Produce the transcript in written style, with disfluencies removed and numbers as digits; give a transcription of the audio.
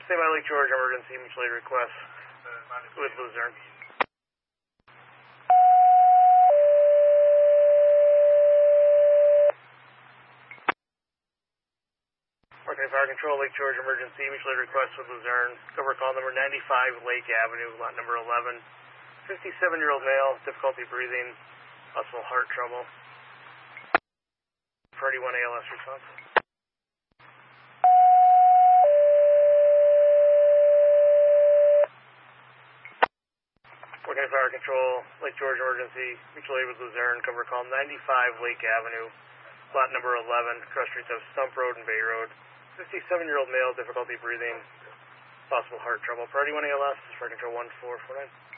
Stay by Lake George, emergency mutual aid request with Luzerne. Martin Fire Control, Lake George, emergency mutual aid request with Luzerne. Cover call number 95 Lake Avenue, lot number 11. 57-year-old male, difficulty breathing, possible heart trouble. Priority 1 ALS response. Working Fire Control, Lake George emergency, mutual aid with Luzerne, cover call 95 Lake Avenue, lot number 11, cross streets of Stump Road and Bay Road. 57-year-old male, difficulty breathing, possible heart trouble. Priority 1 ALS, Fire Control 1449.